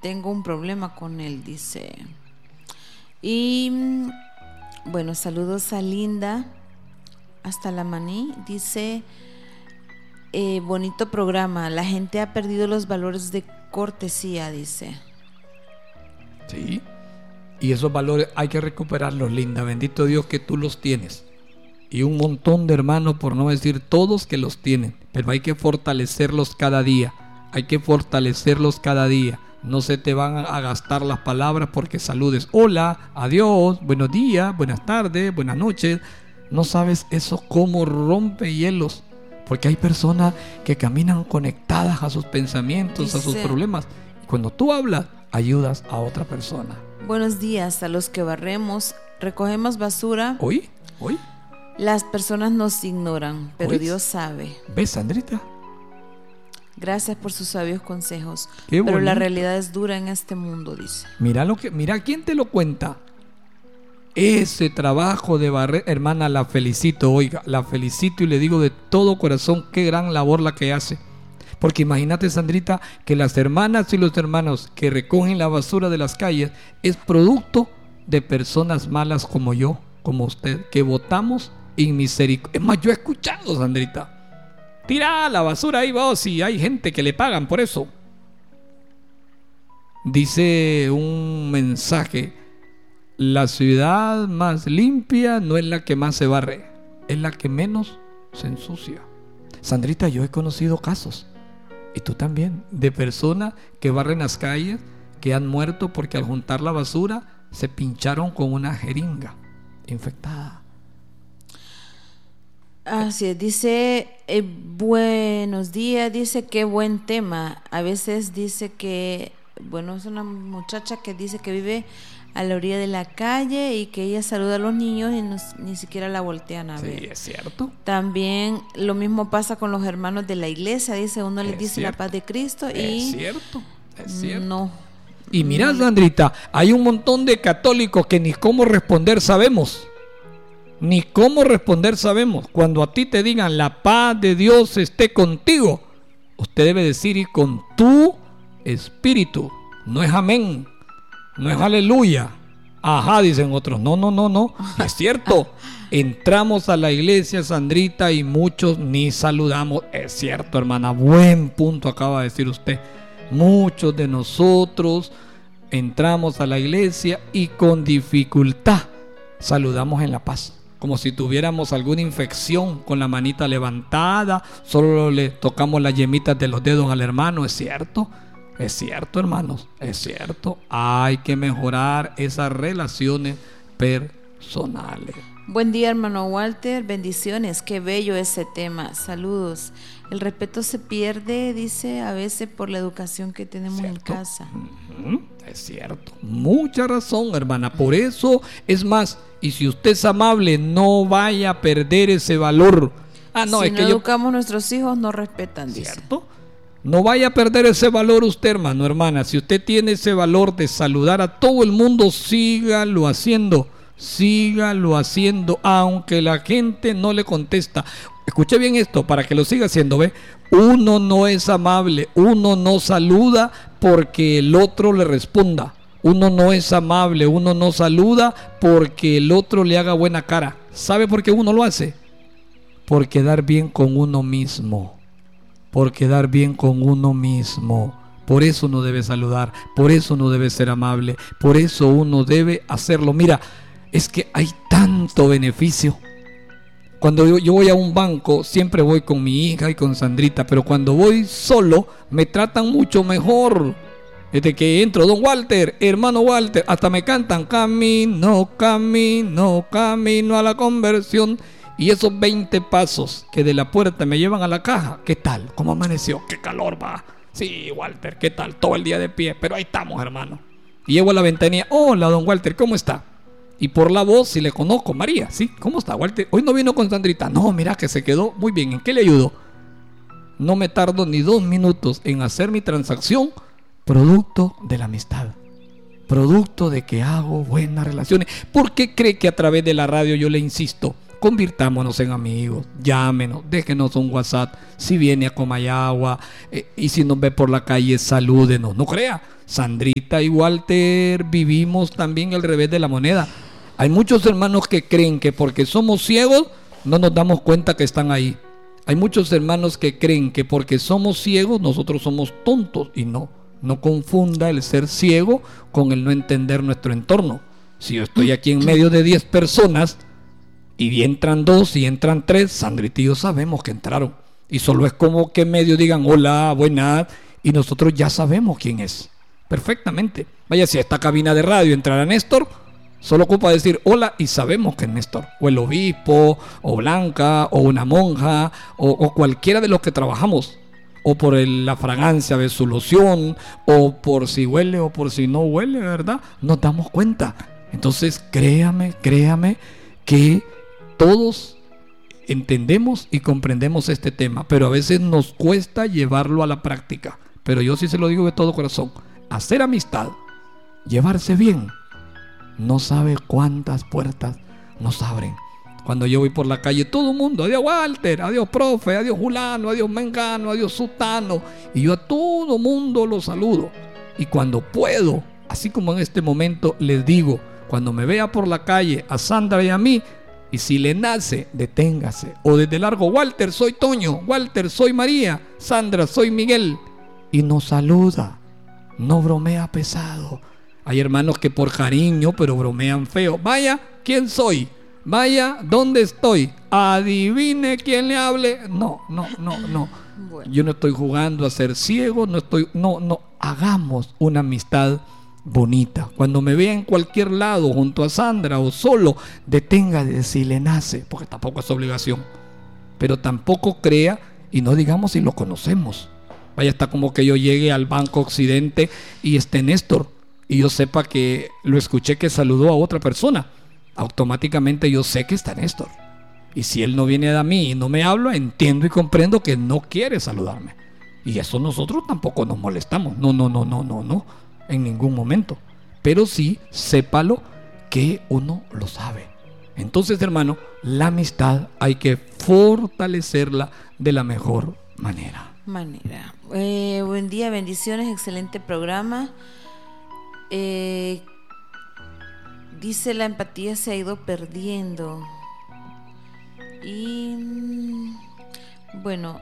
tengo un problema con él, dice. Y bueno, saludos a Linda hasta la Maní, dice, bonito programa, la gente ha perdido los valores de cortesía, dice. Sí, y esos valores hay que recuperarlos, Linda, bendito Dios que tú los tienes. Y un montón de hermanos, por no decir todos, que los tienen, pero hay que fortalecerlos cada día, no se te van a gastar las palabras porque saludes, hola, adiós, buenos días, buenas tardes, buenas noches, no sabes eso cómo rompe hielos, porque hay personas que caminan conectadas a sus pensamientos, a sus problemas, y cuando tú hablas, ayudas a otra persona. Buenos días a los que barremos, recogemos basura. ¿Hoy? Las personas nos ignoran, pero ¿Oís? Dios sabe. ¿Ves, Sandrita? Gracias por sus sabios consejos. Qué pero la bonito. realidad es dura en este mundo, dice. Mira quién te lo cuenta. Ese trabajo de barrer, hermana, la felicito, oiga, la felicito y le digo de todo corazón qué gran labor la que hace. Porque imagínate, Sandrita, que las hermanas y los hermanos que recogen la basura de las calles es producto de personas malas como yo, como usted, que votamos en misericordia. Es más, yo he escuchado, Sandrita, tira la basura ahí vos y hay gente que le pagan por eso. Dice un mensaje: la ciudad más limpia no es la que más se barre, es la que menos se ensucia. Sandrita, yo he conocido casos, y tú también, de personas que barren las calles, que han muerto porque al juntar la basura se pincharon con una jeringa infectada. Así es, dice, buenos días, dice, qué buen tema. A veces dice que, bueno, es una muchacha que dice que vive a la orilla de la calle y que ella saluda a los niños y ni siquiera la voltean a ver. Sí, es cierto. También lo mismo pasa con los hermanos de la iglesia, dice, uno les dice la paz de Cristo y... Es cierto. No. Y mira, Sandrita, hay un montón de católicos que ni cómo responder sabemos. Cuando a ti te digan la paz de Dios esté contigo, usted debe decir y con tu espíritu. No es amén, no es aleluya. Ajá, dicen otros. No. Es cierto. Entramos a la iglesia, Sandrita, y muchos ni saludamos. Es cierto, hermana. Buen punto acaba de decir usted. Muchos de nosotros entramos a la iglesia y con dificultad saludamos en la paz, como si tuviéramos alguna infección, con la manita levantada, solo le tocamos las yemitas de los dedos al hermano. Es cierto, hermanos, es cierto. Hay que mejorar esas relaciones personales. Buen día, hermano Walter, bendiciones, qué bello ese tema, saludos. El respeto se pierde, dice, a veces por la educación que tenemos en casa. Es cierto, mucha razón, hermana. Por eso, es más, y si usted es amable, no vaya a perder ese valor. Si no educamos a nuestros hijos, no respetan, dice. ¿Cierto? No vaya a perder ese valor usted, hermano, hermana. Si usted tiene ese valor de saludar a todo el mundo, sígalo haciendo, aunque la gente no le contesta. Escuche bien esto para que lo siga haciendo, ¿ve? Uno no es amable, uno no saluda porque el otro le responda. Uno no es amable, uno no saluda porque el otro le haga buena cara. ¿Sabe por qué uno lo hace? Por quedar bien con uno mismo. Por eso uno debe saludar, por eso uno debe ser amable, por eso uno debe hacerlo. Mira, es que hay tanto beneficio. Cuando yo voy a un banco, siempre voy con mi hija y con Sandrita, pero cuando voy solo, me tratan mucho mejor. Desde que entro, don Walter, hermano Walter, hasta me cantan camino a la conversión. Y esos 20 pasos que de la puerta me llevan a la caja, ¿qué tal? ¿Cómo amaneció? ¿Qué calor va? Sí, Walter, ¿qué tal? Todo el día de pie, pero ahí estamos, hermano. Y llego a la ventanilla, hola, don Walter, ¿cómo está? Y por la voz, si le conozco, María, ¿sí? ¿Cómo está, Walter? Hoy no vino con Sandrita. No, mira que se quedó muy bien. ¿En qué le ayudo? No me tardo ni 2 minutos en hacer mi transacción, producto de la amistad. Producto de que hago buenas relaciones. ¿Por qué cree que a través de la radio yo le insisto? convirtámonos en amigos, llámenos, déjenos un WhatsApp, si viene a Comayagua, y si nos ve por la calle, salúdenos. No crea, Sandrita y Walter vivimos también al revés de la moneda. Hay muchos hermanos que creen que porque somos ciegos no nos damos cuenta que están ahí. Hay muchos hermanos que creen que porque somos ciegos nosotros somos tontos, y no confunda el ser ciego con el no entender nuestro entorno. Si yo estoy aquí en medio de 10 personas y entran 2 y entran 3, Sandrita y yo sabemos que entraron, y solo es como que en medio digan hola, buenas, y nosotros ya sabemos quién es perfectamente. Vaya, si a esta cabina de radio entrara Néstor, solo ocupa decir hola y sabemos que es Néstor, o el obispo, o Blanca, o una monja, o cualquiera de los que trabajamos, o por la fragancia de su loción, o por si huele o por si no huele, ¿verdad? Nos damos cuenta. Entonces créame que todos entendemos y comprendemos este tema, pero a veces nos cuesta llevarlo a la práctica. Pero yo sí se lo digo de todo corazón: hacer amistad, llevarse bien, no sabe cuántas puertas nos abren. Cuando yo voy por la calle, todo el mundo, adiós Walter, adiós profe, adiós Julano, adiós Mengano, adiós Sutano, y yo a todo mundo los saludo. Y cuando puedo, así como en este momento, les digo, cuando me vea por la calle a Sandra y a mí, y si le nace, deténgase, o desde largo: Walter, soy Toño, Walter, soy María, Sandra, soy Miguel, y nos saluda, no bromea pesado. Hay hermanos que por cariño, pero bromean feo. Vaya, ¿quién soy? Vaya, ¿dónde estoy? Adivine quién le hable. No. Bueno. Yo no estoy jugando a ser ciego, no. Hagamos una amistad bonita. Cuando me vea en cualquier lado junto a Sandra o solo, deténgase si le nace, porque tampoco es obligación. Pero tampoco crea y no digamos si lo conocemos. Vaya, está como que yo llegue al Banco Occidente y esté Néstor, y yo sepa que lo escuché que saludó a otra persona. Automáticamente yo sé que está Néstor, y si él no viene a mí y no me habla, entiendo y comprendo que no quiere saludarme, y eso nosotros tampoco nos molestamos, no, en ningún momento. Pero sí, sépalo que uno lo sabe. Entonces, hermano, la amistad hay que fortalecerla de la mejor manera. Buen día, bendiciones, excelente programa. Dice: la empatía se ha ido perdiendo. Y bueno,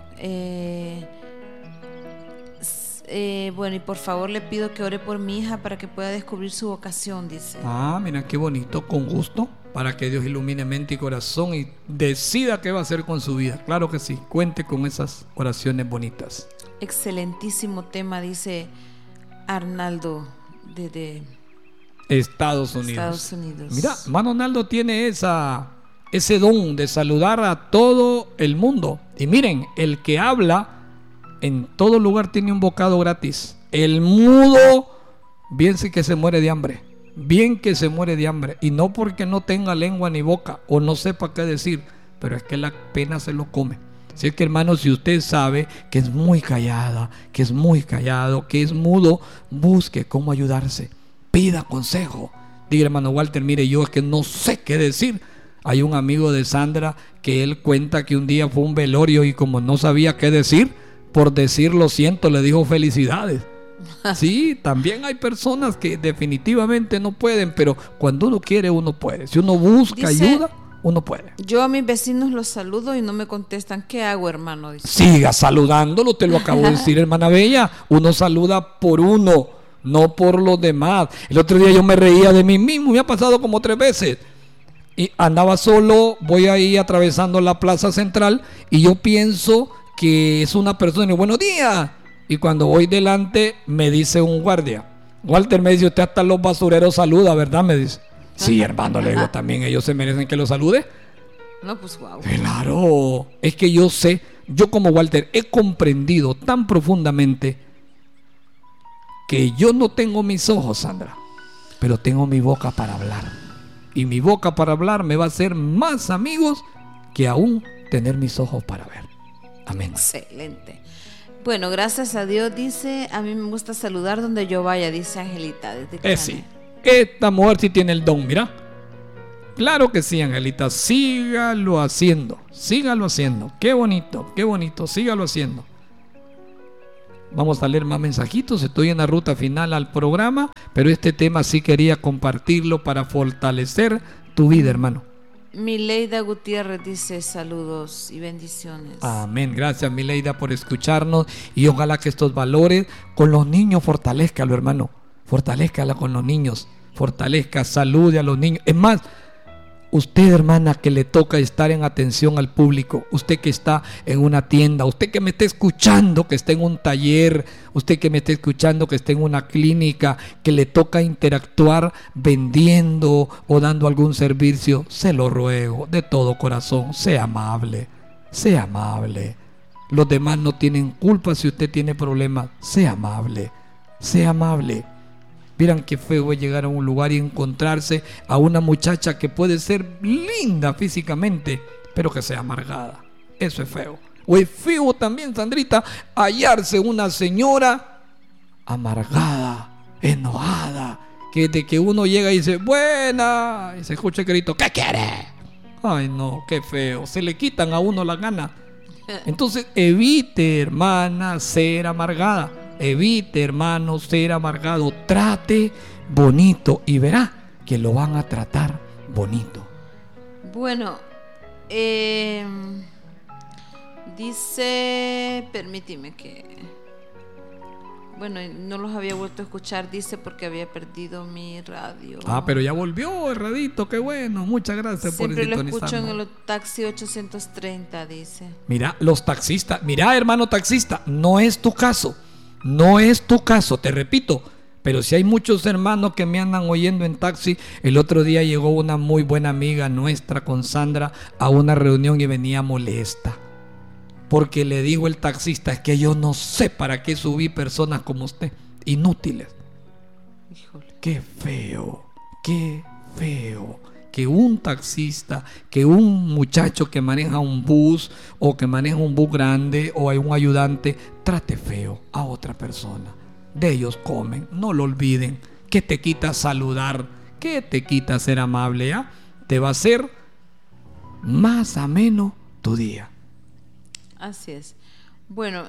y por favor le pido que ore por mi hija para que pueda descubrir su vocación, dice. Mira qué bonito, con gusto, para que Dios ilumine mente y corazón y decida qué va a hacer con su vida. Claro que sí, cuente con esas oraciones bonitas. Excelentísimo tema, dice Arnaldo de Estados Unidos. Mira, hermano Arnaldo tiene ese don de saludar a todo el mundo. Y miren, el que habla en todo lugar tiene un bocado gratis. El mudo, bien sí que se muere de hambre. Bien que se muere de hambre. Y no porque no tenga lengua ni boca o no sepa qué decir, pero es que la pena se lo come. Así es que, hermano, si usted sabe que es muy callada, que es muy callado, que es mudo, busque cómo ayudarse. Pida consejo. Diga: hermano Walter, mire, yo es que no sé qué decir. Hay un amigo de Sandra que él cuenta que un día fue a un velorio y como no sabía qué decir, por decir lo siento, le dijo felicidades. Sí, también hay personas que definitivamente no pueden, pero cuando uno quiere, uno puede. Si uno busca ayuda, uno puede. Yo a mis vecinos los saludo y no me contestan. ¿Qué hago, hermano? Dice. Siga saludándolo, te lo acabo de decir, hermana Bella. Uno saluda por uno, no por los demás. El otro día yo me reía de mí mismo, me ha pasado como 3 veces. Y andaba solo, voy ahí atravesando la plaza central y yo pienso que es una persona y buenos días. Y cuando voy delante me dice un guardia: Walter, me dice, usted hasta los basureros saluda, ¿verdad? Me dice. Sí, hermano, le digo, también ellos se merecen que los salude. No, pues wow. Claro, es que yo sé, yo como Walter he comprendido tan profundamente que yo no tengo mis ojos, Sandra, pero tengo mi boca para hablar. Y mi boca para hablar me va a hacer más amigos que aún tener mis ojos para ver. Amén. Excelente. Bueno, gracias a Dios, dice, a mí me gusta saludar donde yo vaya, dice Angelita. Desde sí, esta mujer sí tiene el don, mira. Claro que sí, Angelita, sígalo haciendo, sígalo haciendo. Qué bonito, sígalo haciendo. Vamos a leer más mensajitos, estoy en la ruta final al programa, pero este tema sí quería compartirlo para fortalecer tu vida, hermano. Mileida Gutiérrez dice saludos y bendiciones. Amén, gracias Mileida por escucharnos y ojalá que estos valores con los niños fortalezcalo, hermano. Fortalézcala con los niños, fortalezca, salude a los niños. Es más, usted, hermana, que le toca estar en atención al público, usted que está en una tienda, usted que me está escuchando, que está en un taller, usted que me está escuchando, que está en una clínica, que le toca interactuar vendiendo o dando algún servicio, se lo ruego de todo corazón, sea amable, sea amable. Los demás no tienen culpa si usted tiene problemas, sea amable, sea amable. Miren qué feo es llegar a un lugar y encontrarse a una muchacha que puede ser linda físicamente, pero que sea amargada. Eso es feo. O es feo también, Sandrita, hallarse una señora amargada, enojada, que de que uno llega y dice, buena, y se escucha el grito, ¿qué quiere? Ay no, qué feo, se le quitan a uno las ganas. Entonces evite, hermana, ser amargada. Evite, hermano, ser amargado. Trate bonito y verá que lo van a tratar bonito. Bueno, dice, permíteme que, bueno, no los había vuelto a escuchar, dice porque había perdido mi radio. Pero ya volvió el radito, qué bueno, muchas gracias. Siempre por lo escucho en el taxi 830, dice. Mira, los taxistas, mira, hermano taxista, no es tu caso. No es tu caso, te repito, pero si hay muchos hermanos que me andan oyendo en taxi. El otro día llegó una muy buena amiga nuestra con Sandra a una reunión y venía molesta porque le dijo el taxista, es que yo no sé para qué subí personas como usted, inútiles. Híjole. Qué feo que un taxista, que un muchacho que maneja un bus o que maneja un bus grande o hay un ayudante, trate feo a otra persona. De ellos comen, no lo olviden. ¿Qué te quita saludar? ¿Qué te quita ser amable? ¿Ya? Te va a hacer más ameno tu día. Así es. Bueno,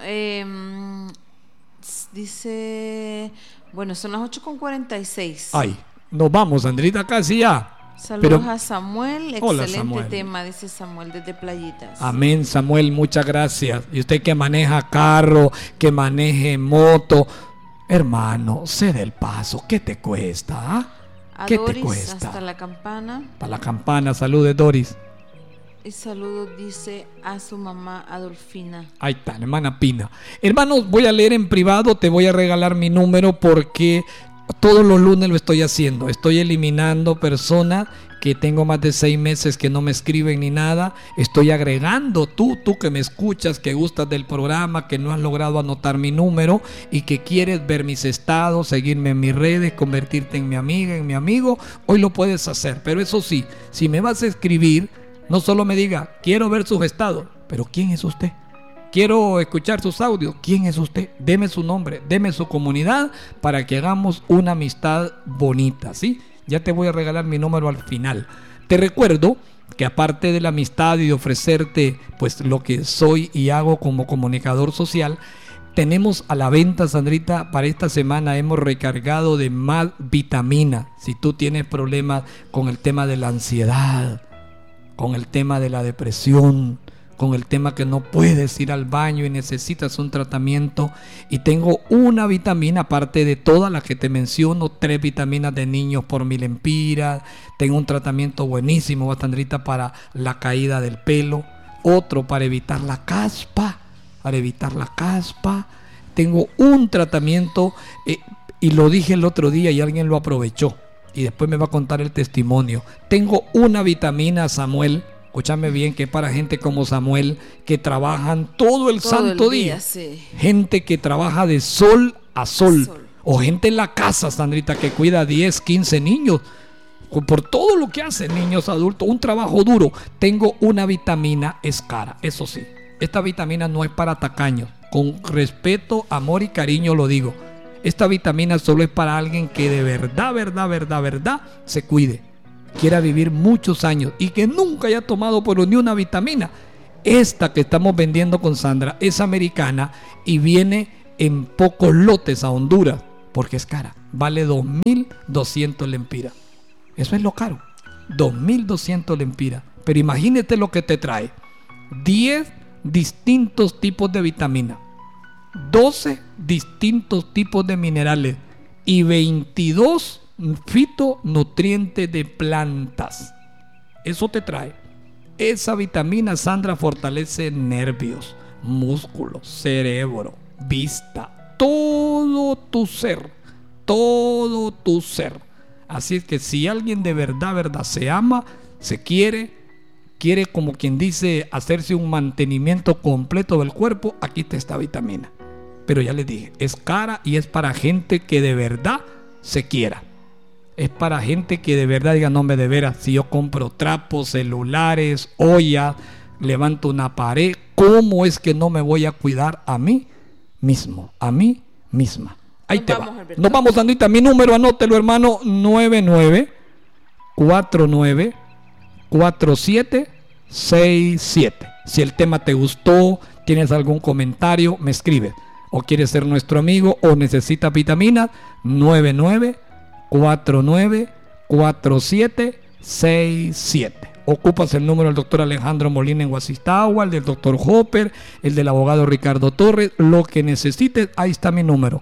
dice, bueno, son las 8:46. Ay, nos vamos, Andrita, casi ya. Saludos a Samuel, Hola, excelente Samuel. Tema, dice Samuel desde Playitas. Amén, Samuel, muchas gracias. Y usted que maneja carro, que maneje moto, hermano, cede el paso. ¿Qué te cuesta? A ¿Qué Doris, te cuesta? hasta la campana. Hasta la campana, saludos, Doris. Y saludos, dice, a su mamá Adolfina. Ahí está, hermana Pina. Hermanos, voy a leer en privado, te voy a regalar mi número porque todos los lunes lo estoy haciendo. Estoy eliminando personas que tengo más de 6 meses que no me escriben ni nada. Estoy agregando tú que me escuchas, que gustas del programa, que no has logrado anotar mi número y que quieres ver mis estados, seguirme en mis redes, convertirte en mi amiga, en mi amigo. Hoy lo puedes hacer, pero eso sí, si me vas a escribir, no solo me diga, quiero ver sus estados, pero ¿quién es usted? Quiero escuchar sus audios. ¿Quién es usted? Deme su nombre, deme su comunidad para que hagamos una amistad bonita, ¿sí? Ya te voy a regalar mi número al final. Te recuerdo que aparte de la amistad y de ofrecerte pues lo que soy y hago como comunicador social, tenemos a la venta, Sandrita, para esta semana hemos recargado de más vitamina. Si tú tienes problemas con el tema de la ansiedad, con el tema de la depresión, con el tema que no puedes ir al baño y necesitas un tratamiento, y tengo una vitamina aparte de todas las que te menciono, 3 vitaminas de niños por 1000 empiras. Tengo un tratamiento buenísimo, Sandrita, para la caída del pelo, otro para evitar la caspa, tengo un tratamiento y lo dije el otro día y alguien lo aprovechó y después me va a contar el testimonio. Tengo una vitamina, Samuel, escúchame bien, que es para gente como Samuel, que trabajan todo el santo día. Sí. Gente que trabaja de sol a sol. O gente en la casa, Sandrita, que cuida 10, 15 niños. Por todo lo que hacen niños, adultos, un trabajo duro. Tengo una vitamina, es cara, eso sí. Esta vitamina no es para tacaños. Con respeto, amor y cariño lo digo. Esta vitamina solo es para alguien que de verdad se cuide. quiera vivir muchos años y que nunca haya tomado por ni una vitamina, esta que estamos vendiendo con Sandra es americana y viene en pocos lotes a Honduras porque es cara, vale 2.200 lempiras. Eso es lo caro, 2.200 lempiras. Pero imagínate lo que te trae: 10 distintos tipos de vitamina, 12 distintos tipos de minerales y 22 fitonutrientes de plantas. Eso te trae. Esa vitamina, Sandra, fortalece nervios, músculos, cerebro, vista, todo tu ser, todo tu ser. Así es que si alguien de verdad se ama, se quiere como quien dice hacerse un mantenimiento completo del cuerpo, aquí está esta vitamina. Pero ya les dije, es cara y es para gente que de verdad se quiera. Es para gente que de verdad diga, no, hombre, de veras, si yo compro trapos, celulares, ollas, levanto una pared, ¿cómo es que no me voy a cuidar a mí mismo, a mí misma? Ahí te va. Nos vamos, Anita. Mi número, anótelo, hermano: 99494767. Si el tema te gustó, tienes algún comentario, me escribes. O quieres ser nuestro amigo o necesitas vitaminas, 99494767. Ocupas el número del doctor Alejandro Molina en Guasistagua, el del doctor Hopper, el del abogado Ricardo Torres, lo que necesites, ahí está mi número: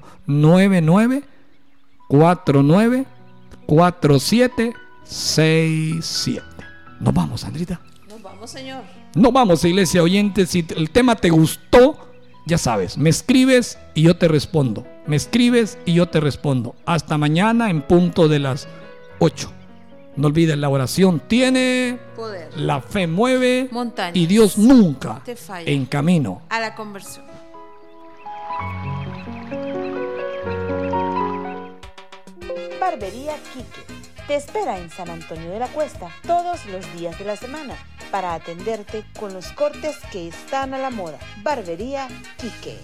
99494767. Nos vamos, Sandrita. Nos vamos, señor. Nos vamos, iglesia oyente. Si el tema te gustó, ya sabes, me escribes y yo te respondo. Me escribes y yo te respondo. Hasta mañana en punto de las 8. No olvides, la oración tiene poder. La fe mueve montañas. Y Dios nunca te falla. En camino a la conversión. Barbería Quique te espera en San Antonio de la Cuesta todos los días de la semana para atenderte con los cortes que están a la moda. Barbería Quique.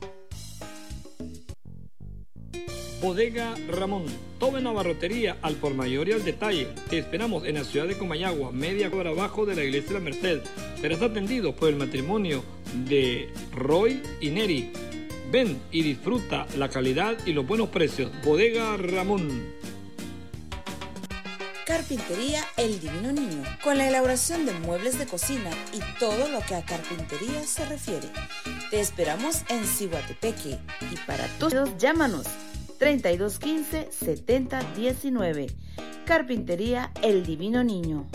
Bodega Ramón, toda una barrotería al por mayor y al detalle. Te esperamos en la ciudad de Comayagua, media cuadra abajo de la iglesia de la Merced. Serás atendido por el matrimonio de Roy y Neri. Ven y disfruta la calidad y los buenos precios. Bodega Ramón. Carpintería El Divino Niño, con la elaboración de muebles de cocina y todo lo que a carpintería se refiere. Te esperamos en Cihuatepeque y para tus pedidos llámanos 3215-7019. Carpintería El Divino Niño.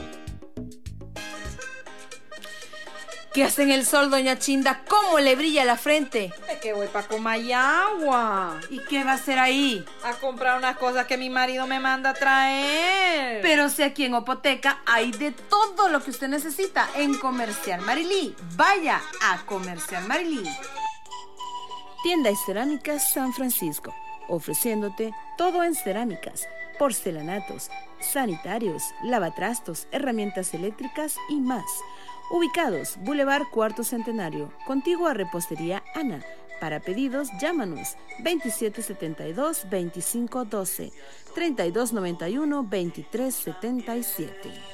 ¿Qué hace en el sol, doña Chinda? ¿Cómo le brilla la frente? Es que voy para Comayagua ¿Y qué va a hacer ahí? a comprar unas cosas que mi marido me manda a traer. Pero si aquí en Opoteca hay de todo lo que usted necesita en Comercial Marilí. Vaya a Comercial Marilí. Tienda y Cerámicas San Francisco, ofreciéndote todo en cerámicas, porcelanatos, sanitarios, lavatrastos, herramientas eléctricas y más. Ubicados, Boulevard Cuarto Centenario, contiguo a Repostería Ana. Para pedidos, llámanos 2772-2512, 3291-2377.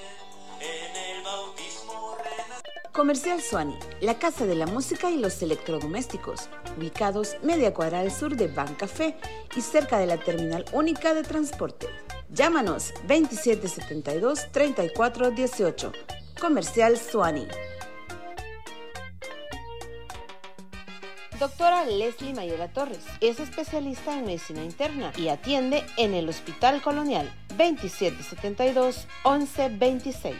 Comercial Suani, la casa de la música y los electrodomésticos, ubicados media cuadra al sur de Bancafé y cerca de la terminal única de transporte. Llámanos 2772-3418. Comercial Suani. Doctora Leslie Mayela Torres es especialista en medicina interna y atiende en el Hospital Colonial 2772-1126.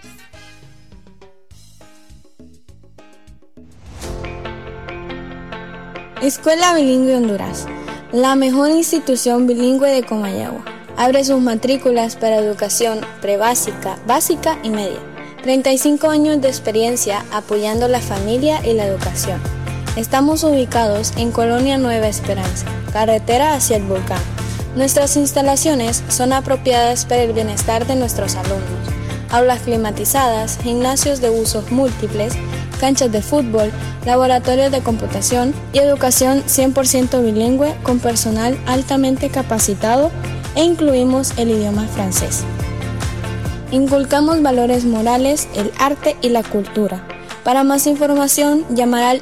Escuela Bilingüe Honduras, la mejor institución bilingüe de Comayagua. Abre sus matrículas para educación prebásica, básica y media. 35 años de experiencia apoyando la familia y la educación. Estamos ubicados en Colonia Nueva Esperanza, carretera hacia el volcán. Nuestras instalaciones son apropiadas para el bienestar de nuestros alumnos. Aulas climatizadas, gimnasios de usos múltiples, canchas de fútbol, laboratorios de computación y educación 100% bilingüe con personal altamente capacitado e incluimos el idioma francés. Inculcamos valores morales, el arte y la cultura. Para más información, llamar al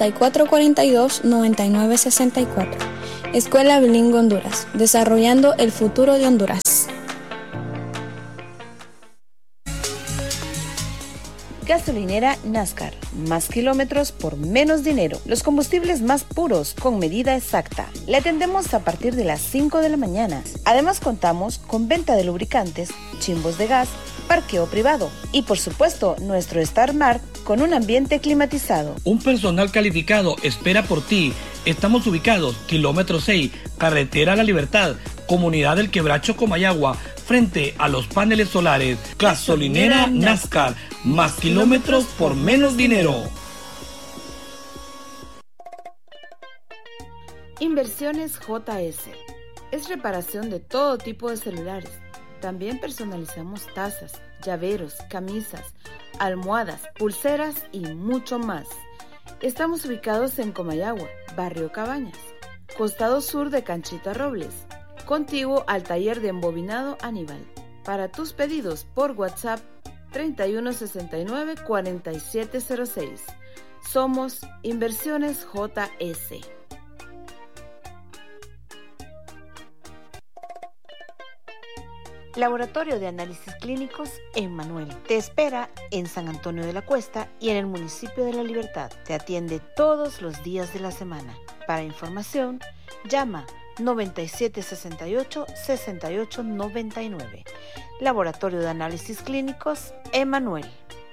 9442-9964. Escuela Bilingüe Honduras, desarrollando el futuro de Honduras. Gasolinera NASCAR. Más kilómetros por menos dinero. Los combustibles más puros con medida exacta. Le atendemos a partir de las 5 de la mañana. Además contamos con venta de lubricantes, chimbos de gas, parqueo privado y por supuesto nuestro Star Mart con un ambiente climatizado. Un personal calificado espera por ti. Estamos ubicados kilómetro 6, carretera La Libertad, comunidad del Quebracho Comayagua, frente a los paneles solares. Gasolinera NASCAR, más kilómetros por menos dinero. Inversiones JS. Es reparación de todo tipo de celulares. También personalizamos tazas, llaveros, camisas, almohadas, pulseras y mucho más. Estamos ubicados en Comayagua, Barrio Cabañas, costado sur de Canchita Robles, contiguo al taller de embobinado Aníbal. Para tus pedidos por WhatsApp 3169-4706. Somos Inversiones JS. Laboratorio de Análisis Clínicos Emmanuel. Te espera en San Antonio de la Cuesta y en el municipio de La Libertad. Te atiende todos los días de la semana. Para información, llama 9768-6899. Laboratorio de Análisis Clínicos Emmanuel.